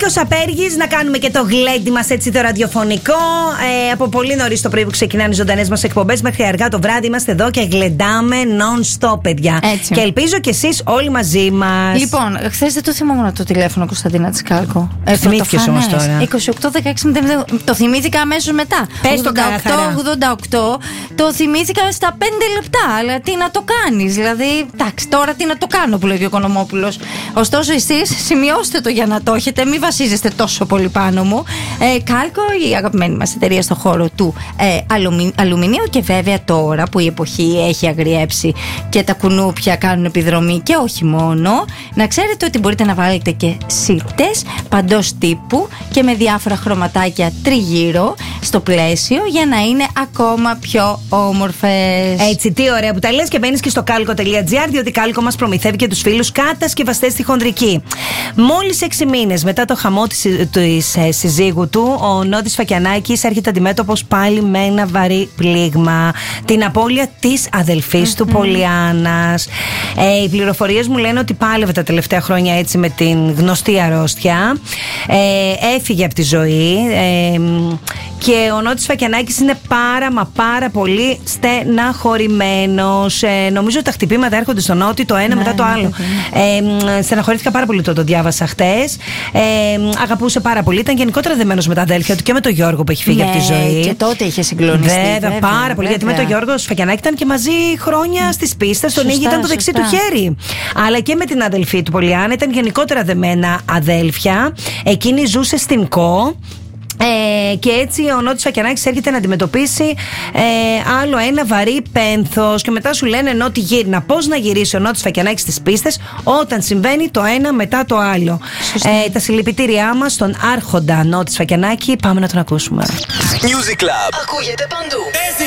Νίκος Απέργης, να κάνουμε και το γλέντι μας έτσι το ραδιοφωνικό. Από πολύ νωρίς το πρωί που ξεκινάνε οι ζωντανές μας εκπομπές μέχρι αργά το βράδυ είμαστε εδώ και γλεντάμε non-stop, παιδιά. Έτσι. Και ελπίζω κι εσείς όλοι μαζί μας. Λοιπόν, χθες δεν το θυμόμουν το τηλέφωνο Κωνσταντίνα Τσικάλκο. Θυμήθηκες όμως τώρα. 28-16-02. Το θυμήθηκα αμέσως μετά. Πες το καθαρά. 88, το θυμήθηκα στα 5 λεπτά. Αλλά τι να το κάνεις, δηλαδή. Εντάξει, τώρα τι να το κάνω που λέει ο Οικονομόπουλος. Ωστόσο, εσείς σημειώστε το για να το έχετε, μην βασίζεστε τόσο πολύ πάνω μου. Κάλκο, η αγαπημένη μας εταιρεία στον χώρο του αλουμινίου, και βέβαια τώρα που η εποχή έχει αγριέψει και τα κουνούπια κάνουν επιδρομή και όχι μόνο, να ξέρετε ότι μπορείτε να βάλετε και σίτες παντός τύπου και με διάφορα χρωματάκια τριγύρω στο πλαίσιο για να είναι ακόμα πιο όμορφες. Έτσι, τι ωραία που τα λες, και μπαίνεις και στο calco.gr, διότι Calco μας προμηθεύει και τους φίλους κατασκευαστές στη χονδρική. Μόλις 6 μήνες μετά το χαμό της συζύγου του, ο Νότης Φακιανάκης έρχεται αντιμέτωπος πάλι με ένα βαρύ πλήγμα. Την απώλεια της αδελφής του Πολιάννας. Οι πληροφορίες μου λένε ότι πάλευε τα τελευταία χρόνια έτσι με την γνωστή αρρώστια. Έφυγε από τη ζωή. Και ο Νότης Φακιανάκης είναι πάρα πολύ στεναχωρημένος. Νομίζω ότι τα χτυπήματα έρχονται στο Νότι το ένα μετά το άλλο. Στεναχωρήθηκα πάρα πολύ, το διάβασα χτες. Αγαπούσε πάρα πολύ. Ήταν γενικότερα δεμένος με τα αδέλφια του και με τον Γιώργο που έχει φύγει από τη ζωή. Και τότε είχε συγκλονιστεί. Βέβαια, πάρα πολύ. Γιατί με τον Γιώργο Σφακιανάκη ήταν και μαζί χρόνια στις πίστες. Στον Ήγη ήταν το δεξί του χέρι. Αλλά και με την αδελφή του Πολιάννα ήταν γενικότερα δεμένα αδέλφια. Εκείνη ζούσε στην ΚΟ. Και έτσι ο Νότης Φακιανάκης έρχεται να αντιμετωπίσει άλλο ένα βαρύ πένθος. Και μετά σου λένε Νότι γύρνα. Πώς να γυρίσει ο Νότης Φακιανάκης στις πίστες όταν συμβαίνει το ένα μετά το άλλο. Τα συλληπιτήριά μας στον άρχοντα Νότη Φακιανάκη. Πάμε να τον ακούσουμε. Music Club. Ακούγεται παντού.